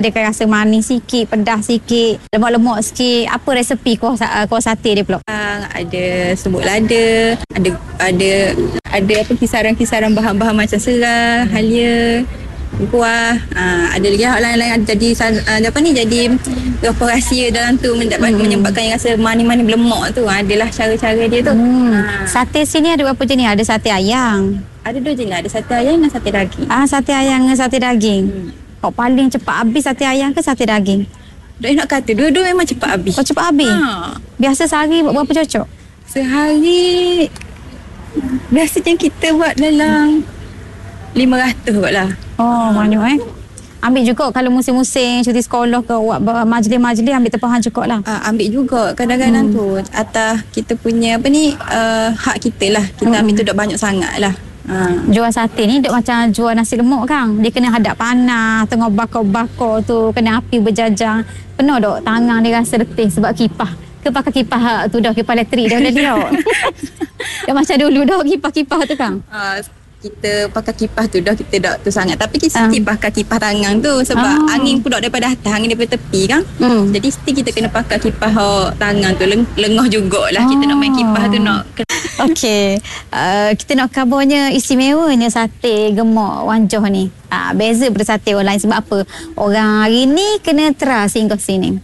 Dia akan rasa manis sikit, pedas sikit, lemak-lemak sikit. Apa resepi kuah sate dia pula? Ada serbuk lada, ada apa kisaran-kisaran bahan-bahan macam serah, halia, kuah. Ada lagi hal lain-lain ada jadi jadi rempah rahsia dalam tu menyebabkan yang rasa manis-manis berlemak tu. Adalah cara-cara dia tu. Sate sini ada berapa jenis? Ada sate ayam. Ada 2 jenis, ada sate ayam dengan sate daging. Sate ayam dengan sate daging. Kau paling cepat habis sate ayam ke sate daging? Nak kata dua-dua memang cepat habis. Oh, cepat habis? Biasa sehari buat berapa cocok? Sehari biasanya kita buat dalam 500 kot lah. Oh, banyak Ambil juga kalau musim-musim cuti sekolah ke buat majlis-majlis, ambil tepahan cukup lah. Ambil juga kadang-kadang tu atas kita punya hak kita lah. Kita ambil tu dah banyak sangat lah. Jual sate ni duk macam jual nasi lemak kan. Dia kena hadap panas, tengah bakar-bakar tu, kena api berjajang. Penuh duk tangan dia rasa letih sebab kipas. Ke pakai kipas tu dah, kipas elektrik dah dia. Dah macam dulu dah kipas-kipas tu kan. Kita pakai kipas tu dah, kita dah tu sangat. Tapi kita pakai kipas tangan tu sebab angin pun daripada atas, angin daripada tepi kan. Jadi mesti kita kena pakai kipas tangan tu, lengah jugalah kita nak main kipas tu nak. Okey, kita nak kabarnya istimewanya sate gemak Wanjoh ni. Beza daripada sate orang lain sebab apa? Orang hari ni kena try singgah sini.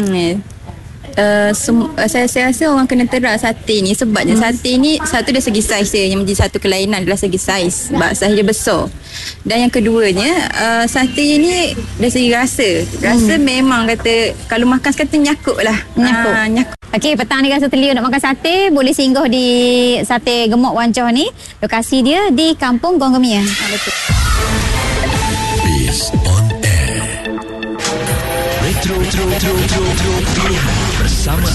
Saya rasa orang kena terak sate ni sebabnya sate ni satu dari segi saiz dia, yang menjadi satu kelainan adalah segi saiz, sebab saiz dia besar. Dan yang keduanya sate ni dari segi rasa memang kata kalau makan sekali nyakut lah. Nyakut. Okey, petang ni rasa telia nak makan sate, boleh singgah di Sate Gemak Wanjoh ni. Lokasi dia di Kampung Gong Gemia. Betul. Biz on Air. Retro bersama